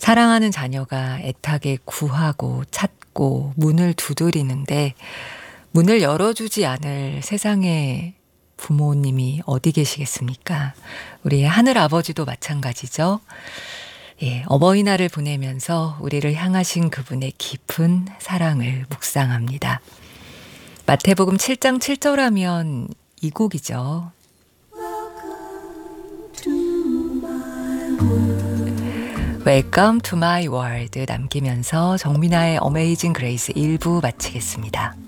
사랑하는 자녀가 애타게 구하고 찾고 문을 두드리는데 문을 열어주지 않을 세상의 부모님이 어디 계시겠습니까? 우리 하늘 아버지도 마찬가지죠. 예, 어버이날을 보내면서 우리를 향하신 그분의 깊은 사랑을 묵상합니다. 마태복음 7장 7절 하면 이 곡이죠. Welcome to my world 남기면서 정민아의 어메이징 그레이스 1부 마치겠습니다.